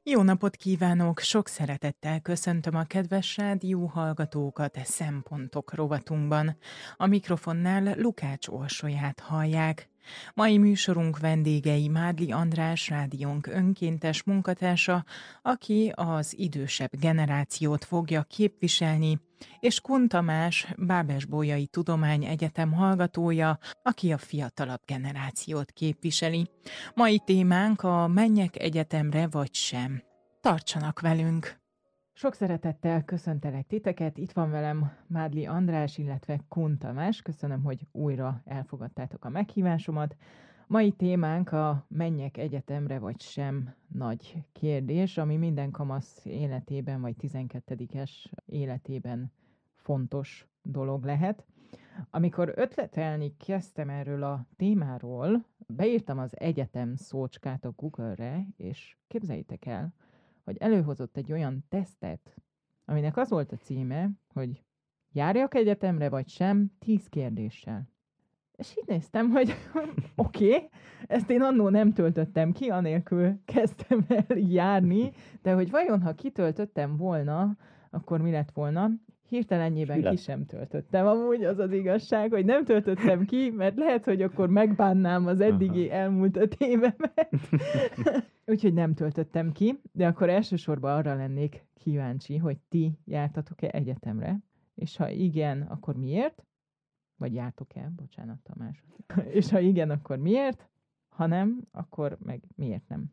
Jó napot kívánok! Sok szeretettel köszöntöm a kedves rádió hallgatókat Szempontok rovatunkban. A mikrofonnál Lukács Orsolyát hallják. Mai műsorunk vendégei Mádli András, rádiónk önkéntes munkatársa, aki az idősebb generációt fogja képviselni, és Kun Tamás, Bábesbolyai Tudományegyetem hallgatója, aki a fiatalabb generációt képviseli. Mai témánk a menjek egyetemre vagy sem. Tartsanak velünk! Sok szeretettel köszöntelek titeket, itt van velem Mádli András, illetve Kun Tamás. Köszönöm, hogy újra elfogadtátok a meghívásomat. Mai témánk a menjek egyetemre vagy sem nagy kérdés, ami minden kamasz életében, vagy 12-es életében fontos dolog lehet. Amikor ötletelni kezdtem erről a témáról, beírtam az egyetem szócskát a Google-re, és képzeljétek el, hogy előhozott egy olyan tesztet, aminek az volt a címe, hogy járjak egyetemre vagy sem, 10 kérdéssel. És így néztem, hogy oké, ezt én annó nem töltöttem ki, anélkül kezdtem el járni, de hogy vajon, ha kitöltöttem volna, akkor mi lett volna? Hirtelenjében ki sem töltöttem. Amúgy az az igazság, hogy nem töltöttem ki, mert lehet, hogy akkor megbánnám az eddigi elmúlt 5 évemet. Úgyhogy nem töltöttem ki, de akkor elsősorban arra lennék kíváncsi, hogy ti jártatok-e egyetemre, és ha igen, akkor miért? Vagy jártok-e? Bocsánat, Tamás. És ha igen, akkor miért? Ha nem, akkor meg miért nem?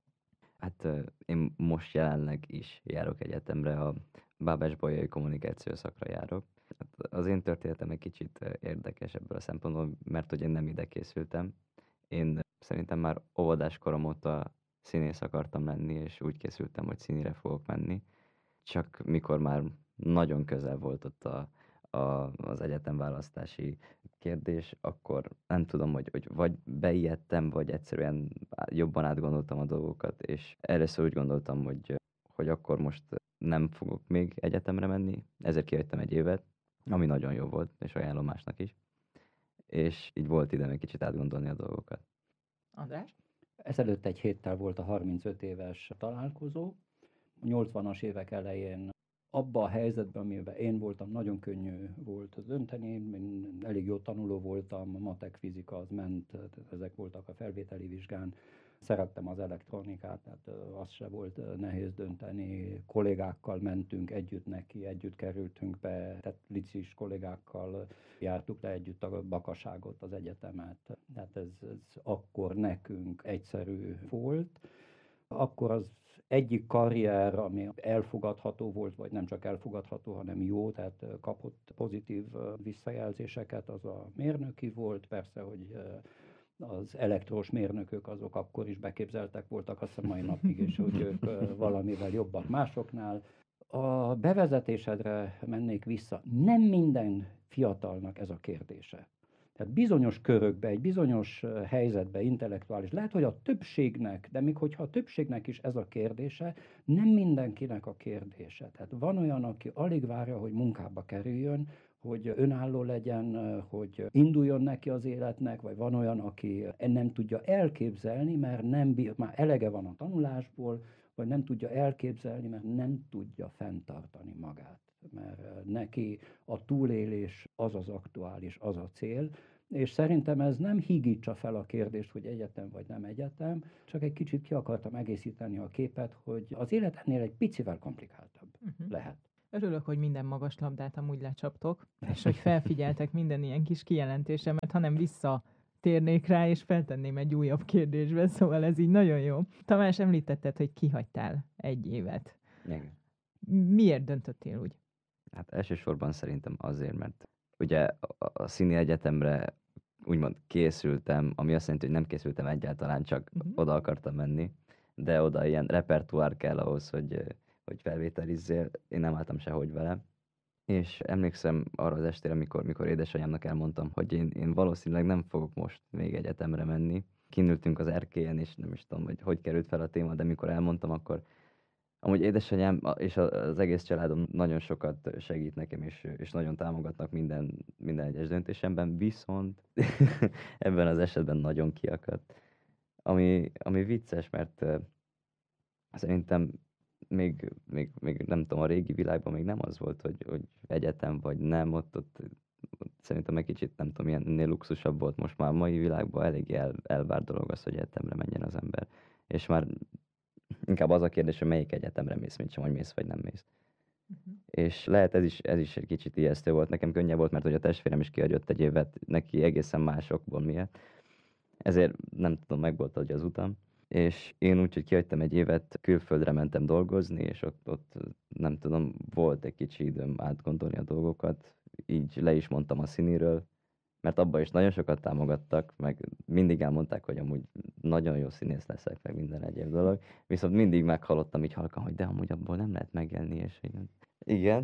Hát én most jelenleg is járok egyetemre, a Bábesbolyai kommunikáció szakra járok. Hát az én történetem egy kicsit érdekes ebből a szempontból, mert hogy én nem ide készültem. Én szerintem már óvodás korom óta színész akartam lenni, és úgy készültem, hogy színire fogok menni. Csak mikor már nagyon közel volt ott az egyetemválasztási kérdés, akkor nem tudom, hogy vagy beijedtem, vagy egyszerűen jobban átgondoltam a dolgokat, és először úgy gondoltam, hogy akkor most nem fogok még egyetemre menni, ezért kihagytam egy évet, ami nagyon jó volt, és ajánlom másnak is. És így volt időm egy kicsit átgondolni a dolgokat. András? Ezelőtt egy héttel volt a 35 éves találkozó. A 80-as évek elején abban a helyzetben, amiben én voltam, nagyon könnyű volt dönteni. Én elég jó tanuló voltam, a matek, fizika az ment, ezek voltak a felvételi vizsgán. Szerettem az elektronikát, tehát az se volt nehéz dönteni. Kollégákkal mentünk együtt neki, együtt kerültünk be, tehát licis kollégákkal jártuk le együtt a bakaságot, az egyetemet. Tehát ez akkor nekünk egyszerű volt. Akkor az egyik karrier, ami elfogadható volt, vagy nem csak elfogadható, hanem jó, tehát kapott pozitív visszajelzéseket, az a mérnöki volt. Persze, hogy az elektrós mérnökök azok akkor is beképzeltek voltak, azt hiszem mai napig is, hogy ők valamivel jobbak másoknál. A bevezetésedre mennék vissza. Nem minden fiatalnak ez a kérdése. Tehát bizonyos körökbe, egy bizonyos helyzetbe, intellektuális, lehet, hogy a többségnek, de még hogyha a többségnek is ez a kérdése, nem mindenkinek a kérdése. Tehát van olyan, aki alig várja, hogy munkába kerüljön, hogy önálló legyen, hogy induljon neki az életnek, vagy van olyan, aki nem tudja elképzelni, mert már elege van a tanulásból, vagy nem tudja elképzelni, mert nem tudja fenntartani magát. Mert neki a túlélés az az aktuális, az a cél, és szerintem ez nem higítsa fel a kérdést, hogy egyetem vagy nem egyetem, csak egy kicsit ki akartam egészíteni a képet, hogy az élet ennél egy picivel komplikáltabb lehet. Örülök, hogy minden magas labdát amúgy lecsaptok, és hogy felfigyeltek minden ilyen kis kijelentésemet, hanem visszatérnék rá, és feltenném egy újabb kérdésbe, szóval ez így nagyon jó. Tamás, említetted, hogy kihagytál egy évet. Igen. Miért döntöttél úgy? Hát elsősorban szerintem azért, mert ugye a színi egyetemre úgymond készültem, ami azt jelenti, hogy nem készültem egyáltalán, csak oda akartam menni, de oda ilyen repertoár kell ahhoz, hogy felvételizzél, én nem álltam sehogy vele. És emlékszem arra az estére, mikor édesanyámnak elmondtam, hogy én valószínűleg nem fogok most még egyetemre menni. Kinültünk az erkélyen, és nem is tudom, hogy került fel a téma, de mikor elmondtam, akkor amúgy édesanyám és az egész családom nagyon sokat segít nekem, és nagyon támogatnak minden egyes döntésemben, viszont ebben az esetben nagyon kiakadt. Ami vicces, mert Szerintem még nem tudom, a régi világban még nem az volt, hogy egyetem vagy nem, ott szerintem egy kicsit, nem tudom, ennél luxusabb volt. Most már a mai világban elég elvárt dolog az, hogy egyetemre menjen az ember. És már inkább az a kérdés, hogy melyik egyetemre mész, mint sem, hogy mész vagy nem mész. És lehet ez is egy kicsit ijesztő volt. Nekem könnyebb volt, mert hogy a testvérem is kihagyott egy évet, neki egészen másokból miatt. Ezért nem tudom, meg volt hogy az utam. És én úgy, hogy kihagytam egy évet, külföldre mentem dolgozni, és ott nem tudom, volt egy kicsi időm átgondolni a dolgokat. Így le is mondtam a színiről, mert abban is nagyon sokat támogattak, meg mindig elmondták, hogy amúgy nagyon jó színész leszek, meg minden egyéb dolog. Viszont mindig meghallottam így halkan, hogy de amúgy abból nem lehet megélni, és így nem. Igen.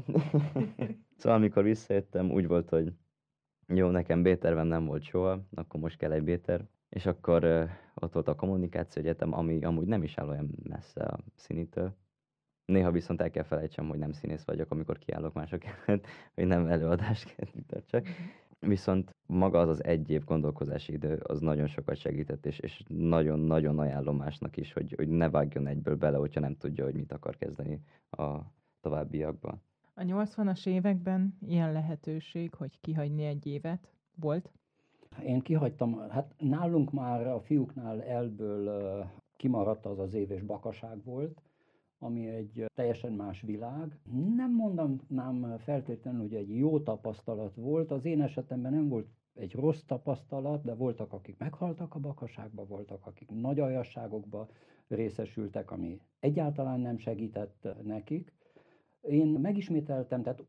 Szóval amikor visszajöttem, úgy volt, hogy jó, nekem B-tervem nem volt soha, akkor most kell egy B-terv. És akkor ott volt a kommunikáció egyetem, ami amúgy nem is áll olyan messze a színitől. Néha viszont el kell felejtsem, hogy nem színész vagyok, amikor kiállok mások előtt, hogy nem előadást kell csak. Viszont maga az egy év gondolkozási idő, az nagyon sokat segített, és nagyon-nagyon ajánlom másnak is, hogy ne vágjon egyből bele, hogyha nem tudja, hogy mit akar kezdeni a továbbiakban. A 80-as években ilyen lehetőség, hogy kihagyni egy évet volt? Én kihagytam, hát nálunk már a fiúknál elből kimaradt az az éves bakaság volt, ami egy teljesen más világ. Nem mondanám feltétlenül, hogy egy jó tapasztalat volt. Az én esetemben nem volt egy rossz tapasztalat, de voltak, akik meghaltak a bakaságba, voltak, akik nagy aljasságokba részesültek, ami egyáltalán nem segített nekik. Én megismételtem, tehát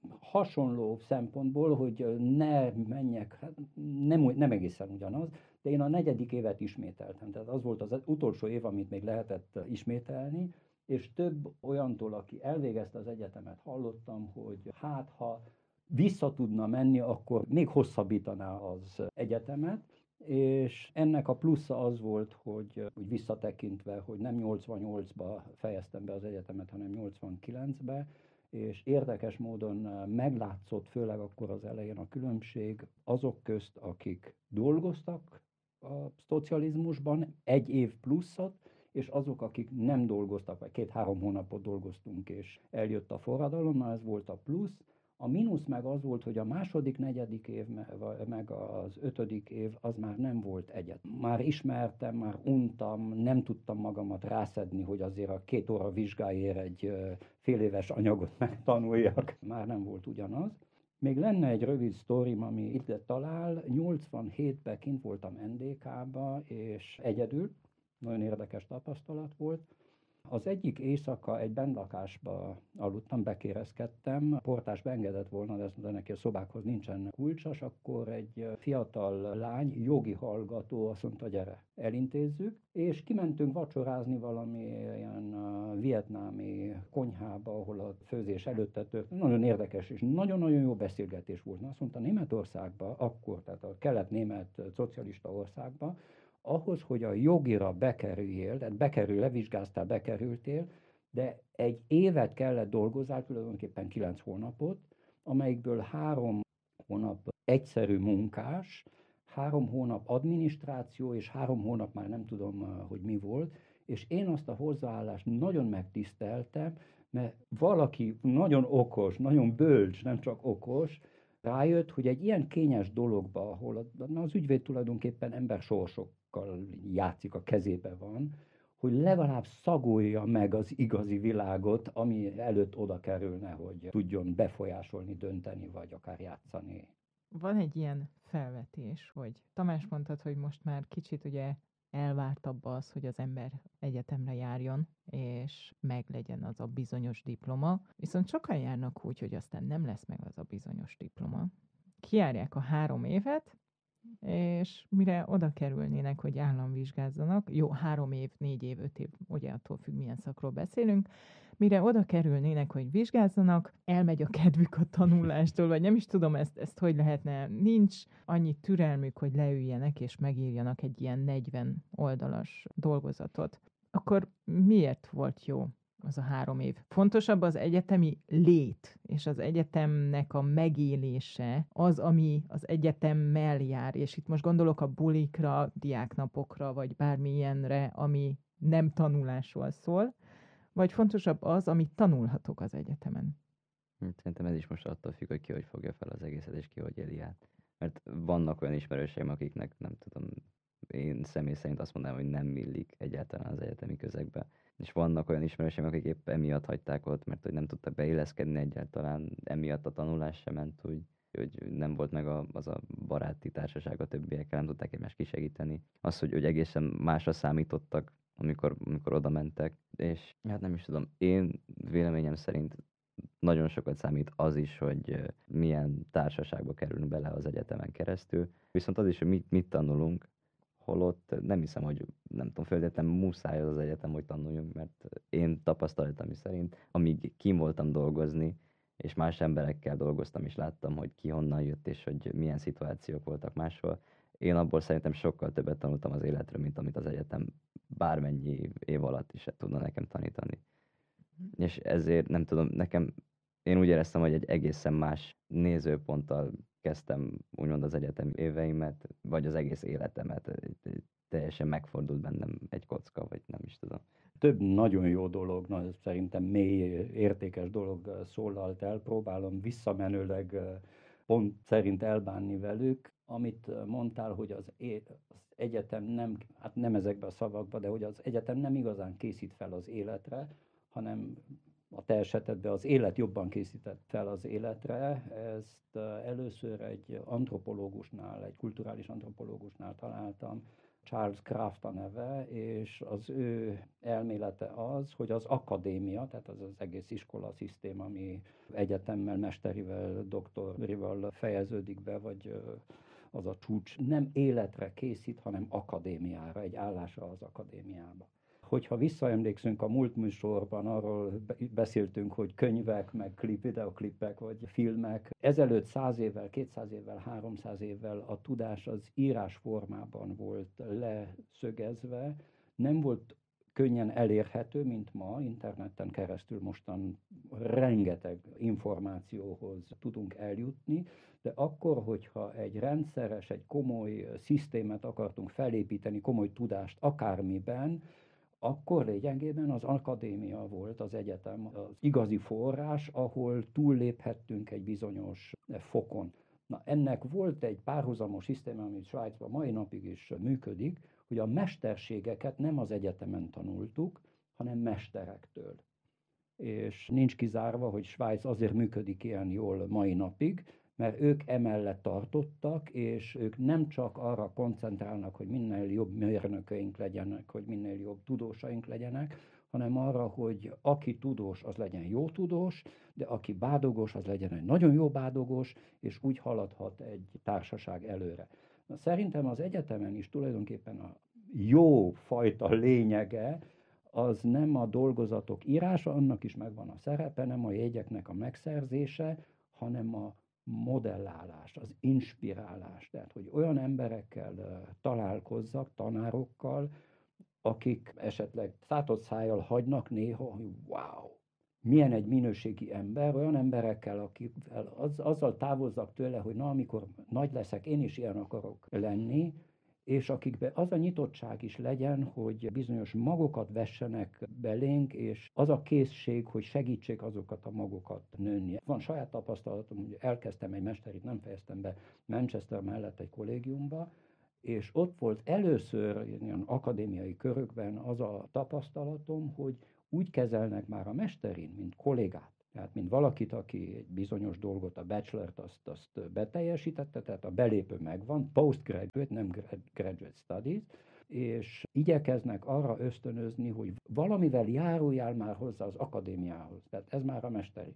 hasonló szempontból, hogy ne menjek, hát nem egészen ugyanaz, de én a 4. évet ismételtem. Tehát az volt az utolsó év, amit még lehetett ismételni, és több olyantól, aki elvégezte az egyetemet, hallottam, hogy hát ha vissza tudna menni, akkor még hosszabbítaná az egyetemet, és ennek a plusza az volt, hogy visszatekintve, hogy nem 88-ba fejeztem be az egyetemet, hanem 89-be, és érdekes módon meglátszott, főleg akkor az elején a különbség azok közt, akik dolgoztak a szocializmusban egy év pluszat, és azok, akik nem dolgoztak, vagy 2-3 hónapot dolgoztunk, és eljött a forradalom, na ez volt a plusz. A mínusz meg az volt, hogy a második, 4. év, meg az 5. év, az már nem volt egyetem. Már ismertem, már untam, nem tudtam magamat rászedni, hogy azért a 2 óra vizsgáért egy fél éves anyagot megtanuljak. Már nem volt ugyanaz. Még lenne egy rövid sztorim, ami ide talál. 87-ben kint voltam NDK-ba, és egyedül. Nagyon érdekes tapasztalat volt. Az egyik éjszaka egy bennlakásba aludtam, bekérezkedtem, a portás beengedett volna, de neki a szobákhoz nincsen kulcsos, akkor egy fiatal lány, jogi hallgató azt mondta, gyere, elintézzük, és kimentünk vacsorázni valami ilyen vietnámi konyhába, ahol a főzés előtte nagyon érdekes és nagyon-nagyon jó beszélgetés volt. Azt mondta, Németországban akkor, tehát a kelet-német szocialista országban, ahhoz, hogy a jogira bekerüljél, tehát levizsgáztál, bekerültél, de egy évet kellett dolgozzál, tulajdonképpen 9 hónapot, amelyikből 3 hónap egyszerű munkás, 3 hónap adminisztráció, és 3 hónap már nem tudom, hogy mi volt, és én azt a hozzáállást nagyon megtiszteltem, mert valaki nagyon okos, nagyon bölcs, nem csak okos, rájött, hogy egy ilyen kényes dologba, ahol az ügyvéd tulajdonképpen ember sorsokkal játszik, a kezébe van, hogy legalább szagolja meg az igazi világot, ami előtt oda kerülne, hogy tudjon befolyásolni, dönteni, vagy akár játszani. Van egy ilyen felvetés, hogy Tamás mondtad, hogy most már kicsit ugye elvártabb az, hogy az ember egyetemre járjon, és meglegyen az a bizonyos diploma. Viszont sokan járnak úgy, hogy aztán nem lesz meg az a bizonyos diploma. Kijárják a 3 évet, és mire oda kerülnének, hogy államvizsgázzanak, jó, 3 év, 4 év, 5 év, ugye attól függ, milyen szakról beszélünk, mire oda kerülnének, hogy vizsgázzanak, elmegy a kedvük a tanulástól, vagy nem is tudom ezt hogy lehetne, nincs annyi türelmük, hogy leüljenek és megírjanak egy ilyen 40 oldalas dolgozatot. Akkor miért volt jó az a 3 év? Fontosabb az egyetemi lét, és az egyetemnek a megélése, az, ami az egyetemmel jár, és itt most gondolok a bulikra, diáknapokra, vagy bármilyenre, ami nem tanulásról szól, Vagy fontosabb az, amit tanulhatok az egyetemen? Szerintem ez is most attól függ, hogy ki hogy fogja fel az egészet, és ki hogy éli át. Mert vannak olyan ismerőseim, akiknek nem tudom, én személy szerint azt mondanám, hogy nem illik egyáltalán az egyetemi közegbe. És vannak olyan ismerőseim, akik épp emiatt hagyták ott, mert hogy nem tudtak beilleszkedni egyáltalán, emiatt a tanulás sem ment úgy, hogy nem volt meg az a baráti társaság a többiekkel, nem tudták egymást kisegíteni. Az, hogy egészen másra számítottak, amikor oda mentek, és hát nem is tudom, én véleményem szerint nagyon sokat számít az is, hogy milyen társaságba kerülünk bele az egyetemen keresztül, viszont az is, hogy mit tanulunk, holott nem hiszem, hogy nem tudom, föltétlenül muszáj az egyetem, hogy tanuljunk, mert én tapasztalatom szerint, amíg kim voltam dolgozni, és más emberekkel dolgoztam, és láttam, hogy ki honnan jött, és hogy milyen szituációk voltak máshol, én abból szerintem sokkal többet tanultam az életről, mint amit az egyetem bármennyi év alatt is tudna nekem tanítani. És ezért nem tudom, én úgy éreztem, hogy egy egészen más nézőponttal kezdtem úgymond az egyetemi éveimet, vagy az egész életemet. Teljesen megfordult bennem egy kocka, vagy nem is tudom. Több nagyon jó dolog, szerintem mély, értékes dolog szólalt el, próbálom visszamenőleg pont szerint elbánni velük. Amit mondtál, hogy az egyetem nem, hát nem ezekben a szavakban, de hogy az egyetem nem igazán készít fel az életre, hanem a te esetedben az élet jobban készített fel az életre. Ezt először egy antropológusnál, egy kulturális antropológusnál találtam, Charles Kraft a neve, és az ő elmélete az, hogy az akadémia, tehát az egész iskola szisztém, ami egyetemmel, mesterivel, doktorival fejeződik be, vagy az a csúcs, nem életre készít, hanem akadémiára, egy állásra az akadémiába. Hogyha visszaemlékszünk a múlt műsorban, arról beszéltünk, hogy könyvek, meg videoklipek, vagy filmek. Ezelőtt 100 évvel, 200 évvel, 300 évvel a tudás az írás formában volt leszögezve, nem volt könnyen elérhető, mint ma, interneten keresztül mostan rengeteg információhoz tudunk eljutni, de akkor, hogyha egy rendszeres, egy komoly szisztémet akartunk felépíteni, komoly tudást akármiben, akkor lényegében az akadémia volt, az egyetem az igazi forrás, ahol túlléphettünk egy bizonyos fokon. Na, ennek volt egy párhuzamos szisztéma, ami Svájcban mai napig is működik, hogy a mesterségeket nem az egyetemen tanultuk, hanem mesterektől. És nincs kizárva, hogy Svájc azért működik ilyen jól mai napig, mert ők emellett tartottak, és ők nem csak arra koncentrálnak, hogy minél jobb mérnökeink legyenek, hogy minél jobb tudósaink legyenek, hanem arra, hogy aki tudós, az legyen jó tudós, de aki bádogós, az legyen egy nagyon jó bádogós, és úgy haladhat egy társaság előre. Na, szerintem az egyetemen is tulajdonképpen a jó fajta lényege, az nem a dolgozatok írása, annak is megvan a szerepe, nem a jegyeknek a megszerzése, hanem a modellálás, az inspirálás. Tehát, hogy olyan emberekkel találkozzak, tanárokkal, akik esetleg szátott szájjal hagynak néha, hogy wow, milyen egy minőségi ember, olyan emberekkel, akikkel azzal távozzak tőle, hogy na, amikor nagy leszek, én is ilyen akarok lenni, és akikben az a nyitottság is legyen, hogy bizonyos magokat vessenek belénk, és az a készség, hogy segítsék azokat a magokat nőni. Van saját tapasztalatom, hogy elkezdtem egy mesterit, nem fejeztem be Manchester mellett egy kollégiumba, és ott volt először ilyen akadémiai körökben az a tapasztalatom, hogy úgy kezelnek már a mesterin, mint kollégát. Tehát, mint valakit, aki egy bizonyos dolgot, a bachelort, azt beteljesítette, tehát a belépő megvan, postgraduate, nem graduate studies, és igyekeznek arra ösztönözni, hogy valamivel járuljál már hozzá az akadémiához. Tehát ez már a mesteri.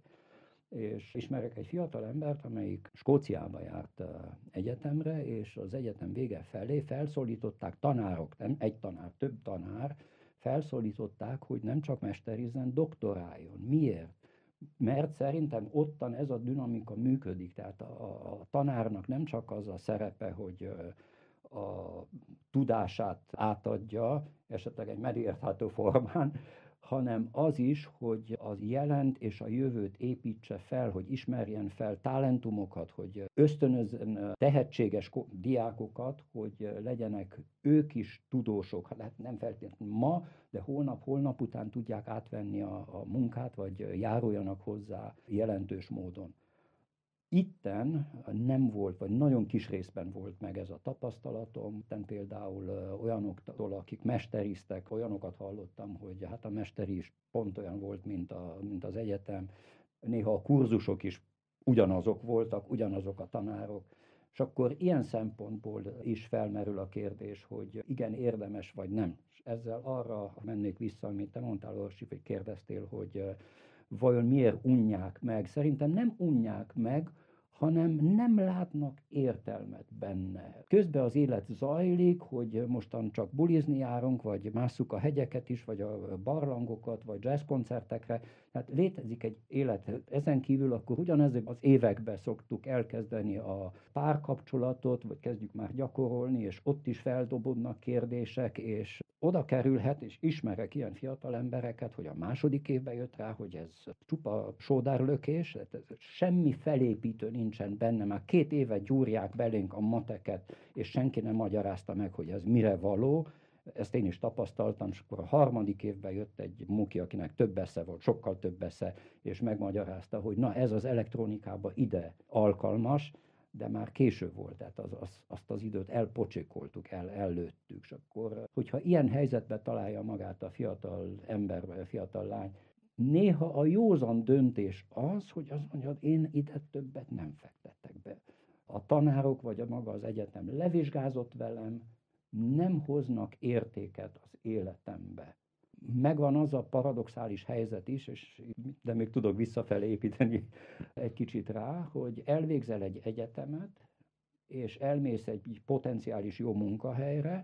És ismerek egy fiatal embert, amelyik Skóciába járt egyetemre, és az egyetem vége felé felszólították tanárok, nem egy tanár, több tanár, felszólították, hogy nem csak mesterizzen, doktoráljon. Miért? Mert szerintem ottan ez a dinamika működik, tehát a tanárnak nem csak az a szerepe, hogy a tudását átadja, esetleg egy megérthető formán, hanem az is, hogy az jelent és a jövőt építse fel, hogy ismerjen fel talentumokat, hogy ösztönözzen tehetséges diákokat, hogy legyenek ők is tudósok, hát nem feltétlenül ma, de holnap után tudják átvenni a munkát, vagy járuljanak hozzá jelentős módon. Itten nem volt, vagy nagyon kis részben volt meg ez a tapasztalatom. Itten például olyanoktól, akik mesteriztek, olyanokat hallottam, hogy hát a mesteri is pont olyan volt, mint az egyetem. Néha a kurzusok is ugyanazok voltak, ugyanazok a tanárok. És akkor ilyen szempontból is felmerül a kérdés, hogy igen, érdemes vagy nem. És ezzel arra mennék vissza, amit te mondtál, Orsi, hogy kérdeztél, hogy vajon miért unják meg. Szerintem nem unják meg, hanem nem látnak értelmet benne. Közben az élet zajlik, hogy mostan csak bulizni járunk, vagy másszuk a hegyeket is, vagy a barlangokat, vagy jazzkoncertekre. Tehát létezik egy élet. Ezen kívül akkor ugyanezek az években szoktuk elkezdeni a párkapcsolatot, vagy kezdjük már gyakorolni, és ott is feldobódnak kérdések, és oda kerülhet, és ismerek ilyen fiatal embereket, hogy a második évben jött rá, hogy ez csupa sódárlökés, semmi felépítő nincsen benne, már 2 éve gyúrják belénk a mateket, és senki nem magyarázta meg, hogy ez mire való. Ezt én is tapasztaltam, és akkor a 3. évben jött egy muki, akinek több esze volt, sokkal több esze, és megmagyarázta, hogy na ez az elektronikába ide alkalmas, de már késő volt, tehát azt az időt elpocsékoltuk, ellőttük, és akkor, hogyha ilyen helyzetben találja magát a fiatal ember, vagy a fiatal lány, néha a józan döntés az, hogy azt mondja, én ide többet nem fektettek be. A tanárok, vagy a maga az egyetem levizsgázott velem, nem hoznak értéket az életembe. Megvan az a paradoxális helyzet is, de még tudok visszafelé építeni egy kicsit rá, hogy elvégzel egy egyetemet, és elmész egy potenciális jó munkahelyre,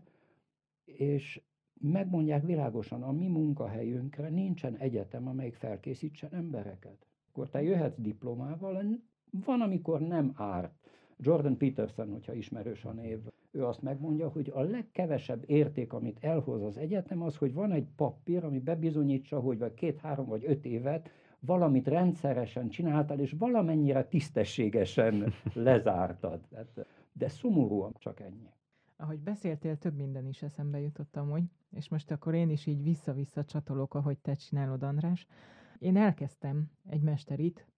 és megmondják világosan, a mi munkahelyünkre nincsen egyetem, amelyik felkészítsen embereket. Akkor te jöhetsz diplomával, van, amikor nem árt. Jordan Peterson, hogyha ismerős a név, ő azt megmondja, hogy a legkevesebb érték, amit elhoz az egyetem, az, hogy van egy papír, ami bebizonyítsa, hogy vagy 2, 3 vagy 5 évet valamit rendszeresen csináltál, és valamennyire tisztességesen lezártad. De szomorúan csak ennyi. Ahogy beszéltél, több minden is eszembe jutott amúgy, és most akkor én is így vissza-vissza csatolok, ahogy te csinálod, András. Én elkezdtem egy mesterit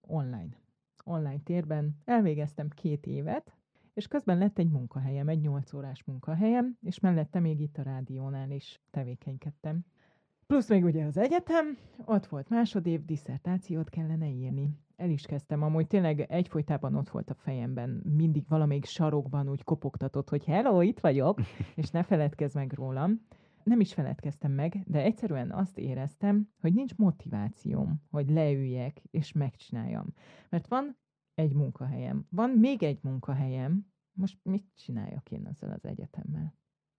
online térben, elvégeztem 2 évet, és közben lett egy munkahelyem, egy 8 órás munkahelyem, és mellette még itt a rádiónál is tevékenykedtem. Plusz még ugye az egyetem, ott volt másodév, disszertációt kellene írni. El is kezdtem, amúgy tényleg egyfolytában ott volt a fejemben, mindig valamelyik sarokban úgy kopogtatott, hogy hello, itt vagyok, és ne feledkezz meg rólam. Nem is feledkeztem meg, de egyszerűen azt éreztem, hogy nincs motivációm, hogy leüljek és megcsináljam. Mert van egy munkahelyem, van még egy munkahelyem, most mit csináljak én ezzel az egyetemmel?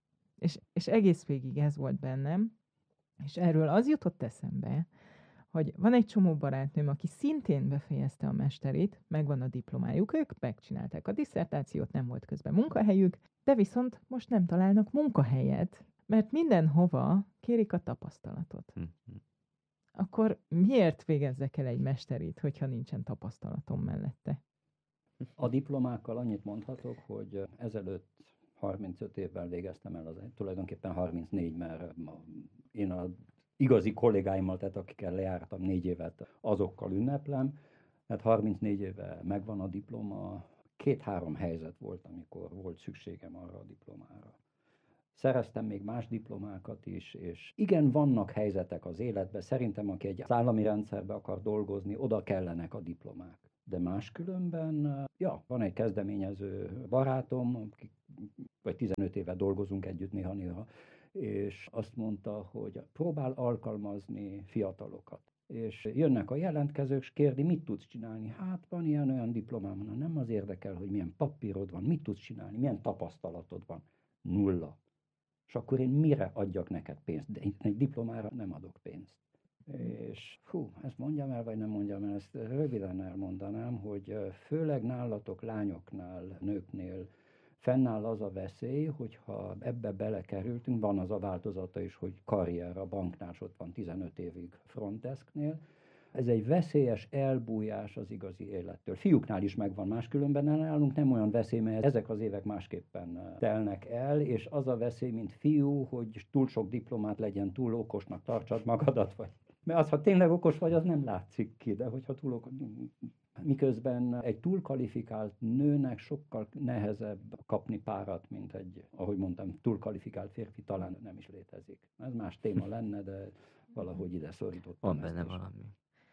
És egész végig ez volt bennem, és erről az jutott eszembe, hogy van egy csomó barátnőm, aki szintén befejezte a mesterét, megvan a diplomájuk, ők megcsinálták a disszertációt, nem volt közben munkahelyük, de viszont most nem találnak munkahelyet, mert mindenhova kérik a tapasztalatot. Akkor miért végezzek el egy mesterét, hogyha nincsen tapasztalatom mellette? A diplomákkal annyit mondhatok, hogy ezelőtt 35 évvel végeztem el, tulajdonképpen 34, mert én az igazi kollégáimmal, tehát akikkel lejártam 4 évet, azokkal ünneplem. Tehát 34 éve megvan a diploma, 2-3 helyzet volt, amikor volt szükségem arra a diplomára. Szereztem még más diplomákat is, és igen, vannak helyzetek az életben. Szerintem, aki egy állami rendszerbe akar dolgozni, oda kellenek a diplomák. De máskülönben, van egy kezdeményező barátom, vagy 15 éve dolgozunk együtt néha-néha, és azt mondta, hogy próbál alkalmazni fiatalokat. És jönnek a jelentkezők, és kérdi, mit tudsz csinálni? Hát van ilyen-olyan diplomám, nem az érdekel, hogy milyen papírod van, mit tudsz csinálni, milyen tapasztalatod van. 0. És akkor én mire adjak neked pénzt? De egy diplomára nem adok pénzt. És ezt mondjam el, vagy nem mondjam el, ezt röviden elmondanám, hogy főleg nálatok lányoknál, nőknél fennáll az a veszély, hogyha ebbe belekerültünk, van az a változata is, hogy karrier a banknál, ott van 15 évig frontdesknél. Ez egy veszélyes elbújás az igazi élettől. Fiúknál is megvan, máskülönben nálunk nem olyan veszély, mert ezek az évek másképpen telnek el, és az a veszély, mint fiú, hogy túl sok diplomát legyen, túl okosnak tartsad magadat, vagy. Mert az, ha tényleg okos vagy, az nem látszik ki, de hogyha túl okos. Miközben egy túlkvalifikált nőnek sokkal nehezebb kapni párat, mint egy, ahogy mondtam, túlkvalifikált férfi, talán nem is létezik. Ez más téma lenne, de valahogy ide szorítottam. Van benne valami.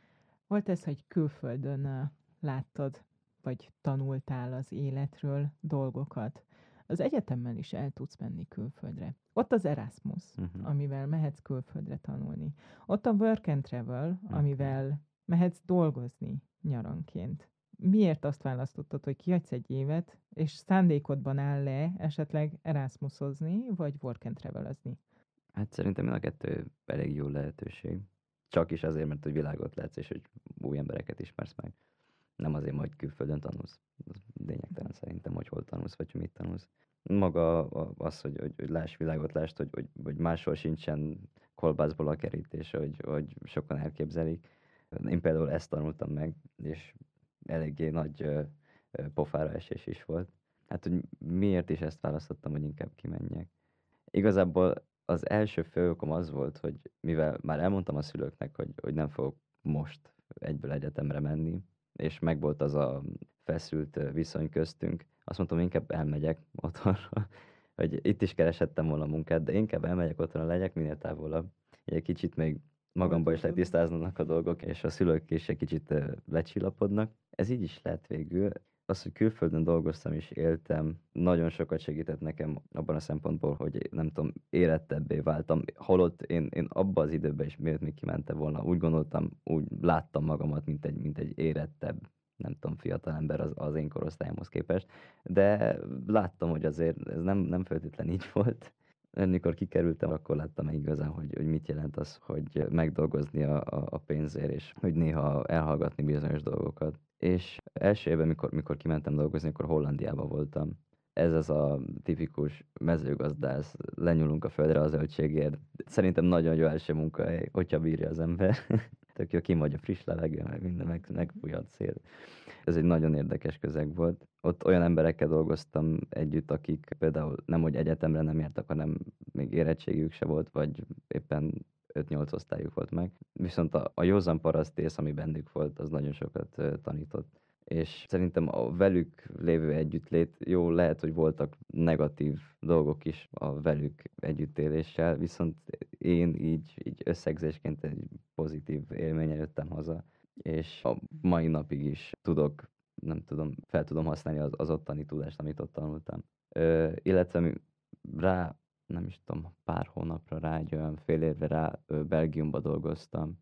Volt ez, hogy külföldön láttad, vagy tanultál az életről dolgokat? Az egyetemben is el tudsz menni külföldre. Ott az Erasmus, amivel mehetsz külföldre tanulni. Ott a Work and Travel, amivel mehetsz dolgozni nyaranként. Miért azt választottad, hogy kihagysz egy évet, és szándékodban áll-e esetleg Erasmusozni, vagy Work and Travelezni? Hát szerintem mind a kettő elég jó lehetőség. Csak is azért, mert hogy világot látsz, és hogy új embereket ismersz meg. Nem azért, hogy külföldön tanulsz. Az lényegtelen szerintem, hogy hol tanulsz, vagy hogy mit tanulsz. Maga az, hogy láss világot, lásd, hogy máshol sincsen kolbászból a kerítés, hogy sokan elképzelik. Én például ezt tanultam meg, és eléggé nagy pofára esés is volt. Hát, hogy miért is ezt választottam, hogy inkább kimenjek. Igazából az első fő okom az volt, hogy mivel már elmondtam a szülőknek, hogy nem fogok most egyből egyetemre menni, és megvolt az a feszült viszony köztünk, azt mondtam, inkább elmegyek otthonra, hogy itt is kereshettem volna munkát, de inkább elmegyek otthonra, legyek minél távolabb. Egy kicsit még magamban is letisztáznak a dolgok, és a szülők is egy kicsit lecsillapodnak. Ez így is lett végül. Az, hogy külföldön dolgoztam és éltem, nagyon sokat segített nekem abban a szempontból, hogy nem tudom, érettebbé váltam. Holott én abban az időben is, miért még kimentem volna, úgy gondoltam, úgy láttam magamat, mint egy érettebb, nem tudom, fiatalember az én korosztályomhoz képest. De láttam, hogy azért ez nem feltétlenül így volt. Amikor kikerültem, akkor láttam meg igazán, hogy mit jelent az, hogy megdolgozni a pénzért, és hogy néha elhallgatni bizonyos dolgokat. És első évben, mikor kimentem dolgozni, akkor Hollandiában voltam. Ez az a tipikus mezőgazdász, lenyúlunk a földre a zöldségért. Szerintem nagyon jó első munkahely, hogyha bírja az ember. Tök jó, kim vagy a friss levegő, meg minden, megfúj a szél. Ez egy nagyon érdekes közeg volt. Ott olyan emberekkel dolgoztam együtt, akik például nem, hogy egyetemre nem jártak, hanem még érettségük se volt, vagy éppen 5-8 osztályuk volt meg. Viszont a józan parasztész, ami bennük volt, az nagyon sokat tanított. És szerintem a velük lévő együttlét, jó, lehet, hogy voltak negatív dolgok is a velük együttéléssel, viszont én így összegzésként egy pozitív élményen jöttem haza, és a mai napig is tudok, nem tudom, fel tudom használni az ottani tudást, amit ott tanultam. Illetve rá, nem is tudom, pár hónapra rá, egy olyan fél évre rá Belgiumba dolgoztam.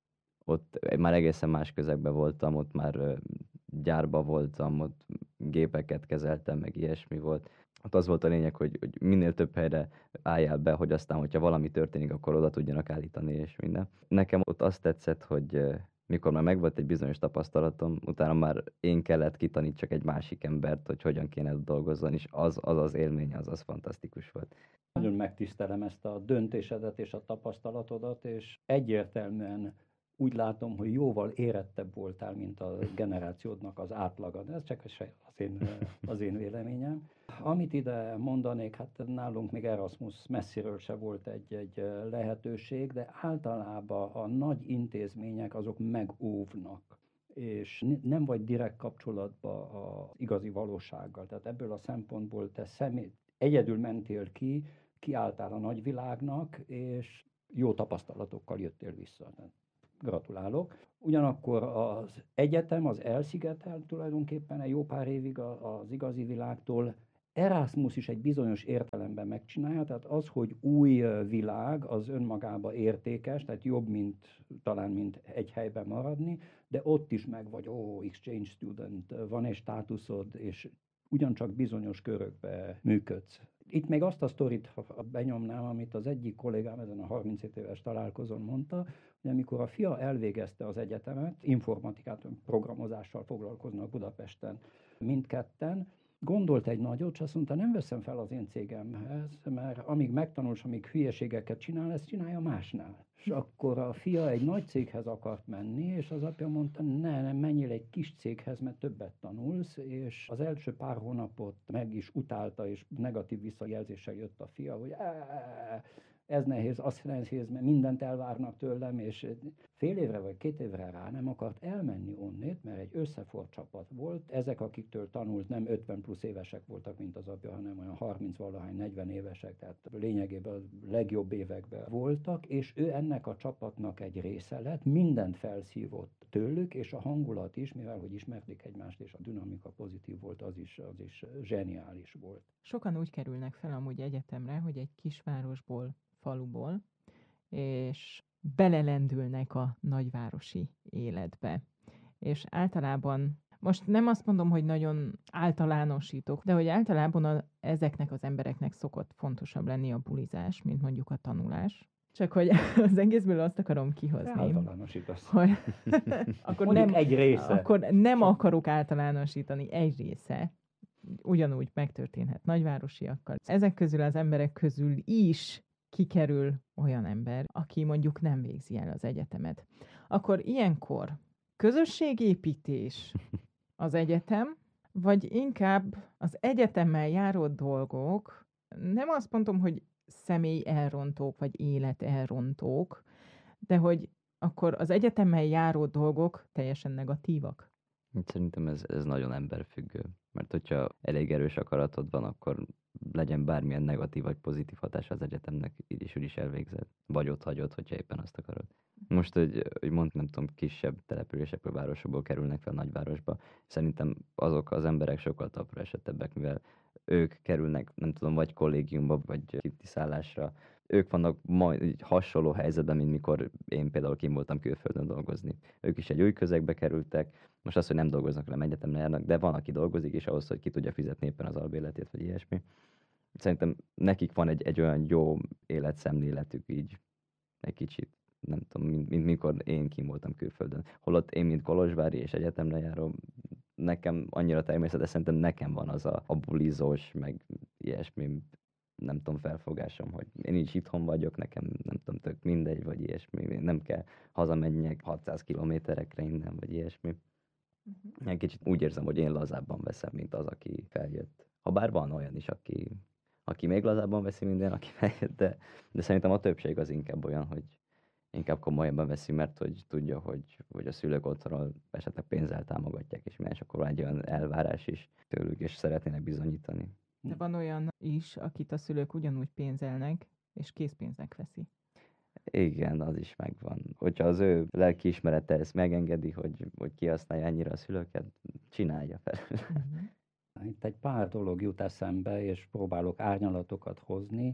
Ott már egészen más közegben voltam, ott már gyárba voltam, ott gépeket kezeltem, meg ilyesmi volt. Ott az volt a lényeg, hogy minél több helyre álljál be, hogy aztán, hogyha valami történik, akkor oda tudjanak állítani, és minden. Nekem ott azt tetszett, hogy mikor már megvolt egy bizonyos tapasztalatom, utána már én kellett kitanítsak egy másik embert, hogy hogyan kéne dolgozzon, és az élmény, az fantasztikus volt. Nagyon megtisztelem ezt a döntésedet és a tapasztalatodat, és egyértelműen úgy látom, hogy jóval érettebb voltál, mint a generációdnak az átlaga. De ez csak az én véleményem. Amit ide mondanék, hát nálunk még Erasmus messziről se volt egy lehetőség, de általában a nagy intézmények azok megóvnak, és nem vagy direkt kapcsolatban az igazi valósággal. Tehát ebből a szempontból te egyedül mentél kiálltál a nagyvilágnak, és jó tapasztalatokkal jöttél vissza. Gratulálok. Ugyanakkor az egyetem az elszigetel tulajdonképpen egy jó pár évig az igazi világtól. Erasmus is egy bizonyos értelemben megcsinálja, tehát az, hogy új világ, az önmagában értékes, tehát jobb, talán mint egy helyben maradni, de ott is meg vagy, exchange student, van egy státuszod, és ugyancsak bizonyos körökbe működsz. Itt még azt a sztorit benyomnám, amit az egyik kollégám ezen a 37 éves találkozón mondta, hogy amikor a fia elvégezte az egyetemet, informatikát, programozással foglalkoznak Budapesten mindketten, Gondolt egy nagyot, és azt mondta, nem veszem fel az én cégemhez, mert amíg megtanul, és amíg hülyeségeket csinál, ezt csinálja másnál. És akkor a fia egy nagy céghez akart menni, és az apja mondta, nem, menjél egy kis céghez, mert többet tanulsz, és az első pár hónapot meg is utálta, és negatív visszajelzéssel jött a fia, hogy ez nehéz, az nehéz, mert mindent elvárnak tőlem, és fél évre vagy 2 évre rá nem akart elmenni onnét, mert egy összeforrt csapat volt. Ezek, akiktől tanult, nem 50 plusz évesek voltak, mint az apja, hanem olyan 30-valahány, 40 évesek, tehát lényegében a legjobb években voltak, és ő ennek a csapatnak egy része lett, mindent felszívott tőlük, és a hangulat is, mivel hogy ismerték egymást, és a dinamika pozitív volt, az is zseniális volt. Sokan úgy kerülnek fel amúgy egyetemre, hogy egy kisvárosból, faluból, és belelendülnek a nagyvárosi életbe. És általában, most nem azt mondom, hogy nagyon általánosítok, de hogy általában ezeknek az embereknek szokott fontosabb lenni a bulizás, mint mondjuk a tanulás. Csak hogy az egészből azt akarom kihozni. Általánosítasz. Hogy akkor nem, egy része. Akkor nem akarok általánosítani, egy része. Ugyanúgy megtörténhet nagyvárosiakkal. Ezek közül az emberek közül is kikerül olyan ember, aki mondjuk nem végzi el az egyetemet. Akkor ilyenkor közösségépítés az egyetem, vagy inkább az egyetemmel járó dolgok, nem azt mondom, hogy személy elrontók, vagy élet elrontók, de hogy akkor az egyetemmel járó dolgok teljesen negatívak. Szerintem ez nagyon emberfüggő, mert hogyha elég erős akaratod van, akkor legyen bármilyen negatív vagy pozitív hatás az egyetemnek, így is úgy is elvégzed. Vagy ott hagyod, hogyha éppen azt akarod. Most, hogy mondtam, nem tudom, kisebb településekből, városokból kerülnek fel nagyvárosba, szerintem azok az emberek sokkal talpra esettebbek, mivel ők kerülnek, nem tudom, vagy kollégiumba, vagy kitiszállásra. Ők vannak majd hasonló helyzetben, mint mikor én például kim voltam külföldön dolgozni. Ők is egy új közegbe kerültek, most az, hogy nem dolgoznak, nem egyetemre járnak, de van, aki dolgozik, és ahhoz, hogy ki tudja fizetni éppen az albérletét, vagy ilyesmi. Szerintem nekik van egy olyan jó életszemléletük így egy kicsit, nem tudom, mint mikor én kim voltam külföldön. Holott én, mint kolozsvári és egyetemre járó, nekem annyira természetes, szerintem nekem van az a bulizós, meg ilyesmi, nem tudom, felfogásom, hogy én is itthon vagyok, nekem nem tudom, tök mindegy, vagy ilyesmi, nem kell hazamenjek 600 kilométerekre innen, vagy ilyesmi. Egy kicsit úgy érzem, hogy én lazábban veszem, mint az, aki feljött. Habár van olyan is, aki még lazábban veszi minden, aki feljött, de szerintem a többség az inkább olyan, hogy inkább komolyabban veszi, mert hogy tudja, hogy a szülők otthonról esetleg pénzzel támogatják, és akkor van egy olyan elvárás is tőlük, és szeretnének bizonyítani. De van olyan is, akit a szülők ugyanúgy pénzelnek, és készpénznek veszi. Igen, az is megvan. Hogyha az ő lelkiismerete ezt megengedi, hogy kihasználja ennyire a szülőket, csinálja fel. Itt egy pár dolog jut eszembe, és próbálok árnyalatokat hozni.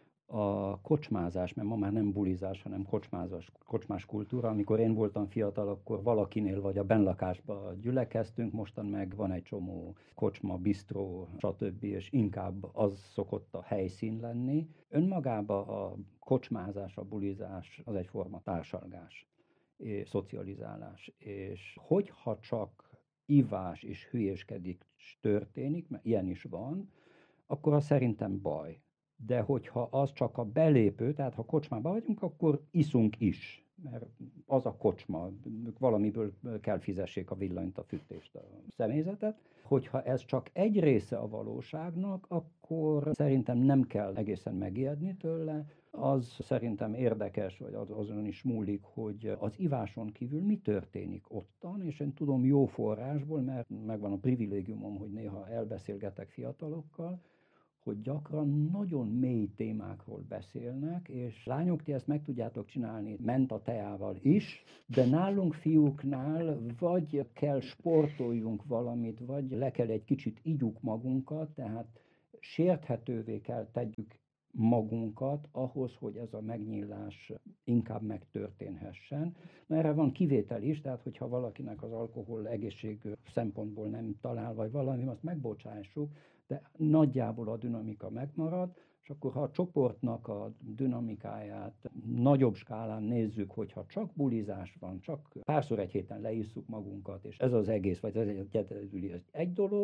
A kocsmázás, mert ma már nem bulizás, hanem kocsmás kultúra. Amikor én voltam fiatal, akkor valakinél vagy a benlakásba gyülekeztünk, mostan meg van egy csomó kocsma, bistró, stb., és inkább az szokott a helyszín lenni. Önmagában a kocsmázás, a bulizás az egyforma társalgás, és szocializálás. És hogyha csak ivás és hülyéskedik történik, mert ilyen is van, akkor az szerintem baj. De hogyha az csak a belépő, tehát ha kocsmában vagyunk, akkor iszunk is, mert az a kocsma, valamiből kell fizessék a villanyt, a fűtést, a személyzetet. Hogyha ez csak egy része a valóságnak, akkor szerintem nem kell egészen megijedni tőle. Az szerintem érdekes, vagy azon is múlik, hogy az iváson kívül mi történik ottan, és én tudom jó forrásból, mert megvan a privilégiumom, hogy néha elbeszélgetek fiatalokkal, hogy gyakran nagyon mély témákról beszélnek, és lányok, ti ezt meg tudjátok csinálni ment a teával is, de nálunk fiúknál vagy kell sportoljunk valamit, vagy le kell egy kicsit igyuk magunkat, tehát sérthetővé kell tegyük magunkat ahhoz, hogy ez a megnyílás inkább megtörténhessen. Na, erre van kivétel is, tehát hogyha valakinek az alkohol egészség szempontból nem talál, vagy valami, azt megbocsássuk, de nagyjából a dinamika megmarad, és akkor ha a csoportnak a dinamikáját nagyobb skálán nézzük, hogyha csak bulizás van, csak párszor egy héten leisszuk magunkat, és ez az egész, vagy ez egy dolog,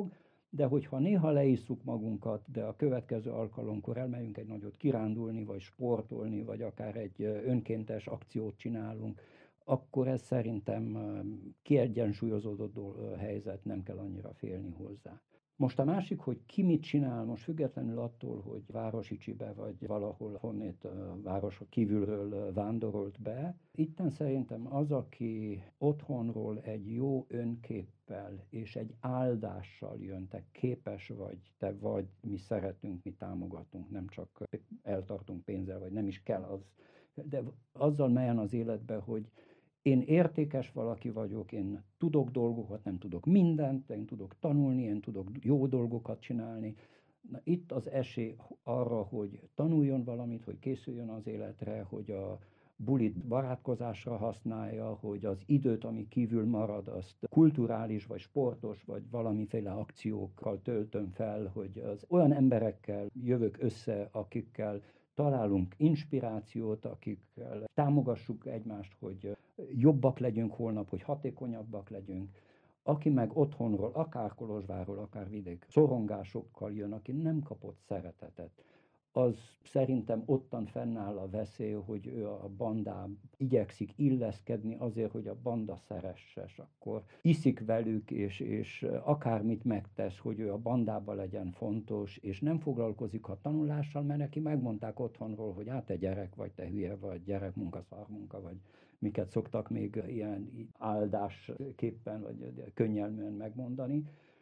de hogyha néha leisszuk magunkat, de a következő alkalomkor elmegyünk egy nagyot kirándulni, vagy sportolni, vagy akár egy önkéntes akciót csinálunk, akkor ez szerintem kiegyensúlyozódott helyzet, nem kell annyira félni hozzá. Most a másik, hogy ki mit csinál, most függetlenül attól, hogy városicsibe vagy valahol honnét városok kívülről vándorolt be, itten szerintem az, aki otthonról egy jó önképpel és egy áldással jön, te képes vagy, te vagy, mi szeretünk, mi támogatunk, nem csak eltartunk pénzzel, vagy nem is kell az, de azzal melyen az életbe, hogy én értékes valaki vagyok, én tudok dolgokat, nem tudok mindent, de én tudok tanulni, én tudok jó dolgokat csinálni. Na, itt az esély arra, hogy tanuljon valamit, hogy készüljön az életre, hogy a bulit barátkozásra használja, hogy az időt, ami kívül marad, azt kulturális, vagy sportos, vagy valamiféle akciókkal töltöm fel, hogy az olyan emberekkel jövök össze, akikkel találunk inspirációt, akikkel támogassuk egymást, hogy jobbak legyünk holnap, hogy hatékonyabbak legyünk. Aki meg otthonról, akár Kolozsvárról, akár vidék szorongásokkal jön, aki nem kapott szeretetet, az szerintem ottan fennáll a veszély, hogy ő a bandám igyekszik illeszkedni azért, hogy a banda szeresses, akkor iszik velük, és akármit megtesz, hogy ő a bandában legyen fontos, és nem foglalkozik a tanulással, mert neki megmondták otthonról, hogy hát te gyerek vagy, te hülye vagy, gyerekmunka, szarmunka, vagy miket szoktak még ilyen áldásképpen, vagy könnyelműen megmondani.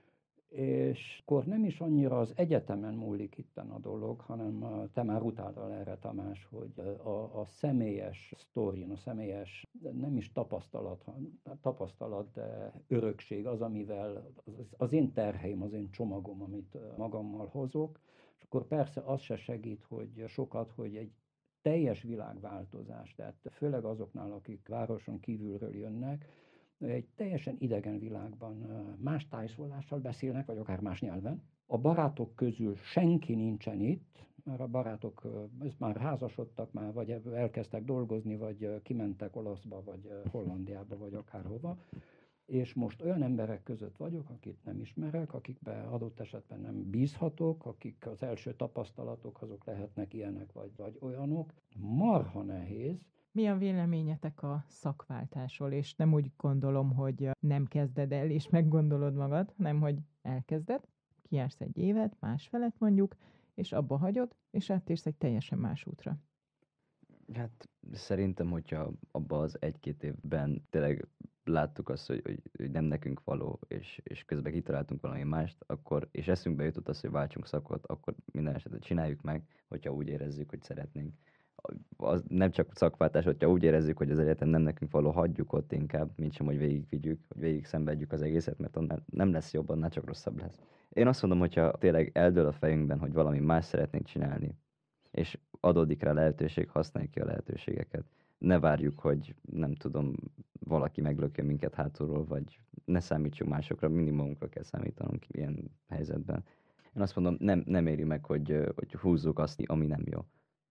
És akkor nem is annyira az egyetemen múlik itten a dolog, hanem te már utáltál erre, Tamás, hogy a személyes sztorin, a személyes, nem is tapasztalat, de örökség az, amivel az én terheim, az én csomagom, amit magammal hozok, és akkor persze az se segít, hogy sokat, hogy egy teljes világváltozás, tehát főleg azoknál, akik városon kívülről jönnek, egy teljesen idegen világban más tájszólással beszélnek, vagy akár más nyelven. A barátok közül senki nincsen itt, mert a barátok már házasodtak, már vagy elkezdtek dolgozni, vagy kimentek Olaszba, vagy Hollandiába, vagy akárhova. És most olyan emberek között vagyok, akit nem ismerek, akikbe adott esetben nem bízhatok, akik az első tapasztalatok azok lehetnek ilyenek, vagy olyanok. Marha nehéz. Mi a véleményetek a szakváltásról? És nem úgy gondolom, hogy nem kezded el, és meggondolod magad, hanem hogy elkezded, kijársz egy évet, másfelet mondjuk, és abba hagyod, és áttérsz egy teljesen más útra. Hát szerintem, hogyha abban az 1-2 évben tényleg láttuk azt, hogy nem nekünk való, és közben kitaláltunk valami mást, akkor, és eszünkbe jutott az, hogy váltsunk szakot, akkor minden esetben csináljuk meg, hogyha úgy érezzük, hogy szeretnénk. Az nem csak szakváltás, hogyha úgy érezzük, hogy az egyetem nem nekünk való, hagyjuk ott inkább, mint sem, hogy végigvigyük, hogy végig szenvedjük az egészet, mert annál nem lesz jobb, annál csak rosszabb lesz. Én azt mondom, hogyha tényleg eldől a fejünkben, hogy valami más szeretnénk csinálni, és adódik rá lehetőség, használjuk ki a lehetőségeket. Ne várjuk, hogy nem tudom, valaki meglökjön minket hátulról, vagy ne számítsunk másokra, mindig magunkra kell számítanunk ilyen helyzetben. Én azt mondom, nem éri meg, hogy húzzuk azt, ami nem jó.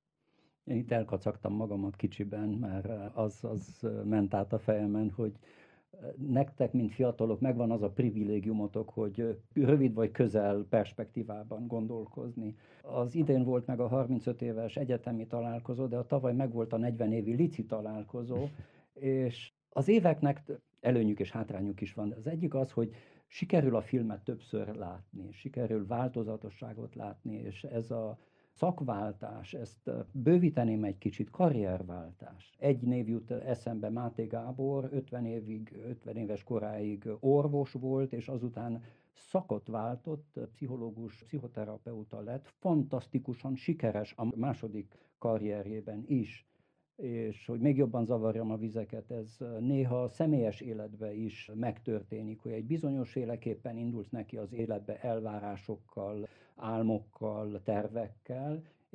Én itt elkacagtam magamat kicsiben, mert az ment át a fejemen, hogy nektek, mint fiatalok, megvan az a privilégiumotok, hogy rövid vagy közel perspektívában gondolkozni. Az idén volt meg a 35 éves egyetemi találkozó, de a tavaly meg volt a 40 évi lici találkozó, és az éveknek előnyük és hátrányuk is van. Az egyik az, hogy sikerül a filmet többször látni, sikerül változatosságot látni, és ez a szakváltás, ezt bővíteném egy kicsit, karrierváltás. Egy név jut eszembe, Máté Gábor, 50 éves koráig orvos volt, és azután szakot váltott, pszichológus, pszichoterapeuta lett, fantasztikusan sikeres a második karrierjében is. És hogy még jobban zavarjam a vizeket, ez néha a személyes életben is megtörténik, hogy egy bizonyos féleképpen indulsz neki az életbe elvárásokkal, álmokkal, tervekkel,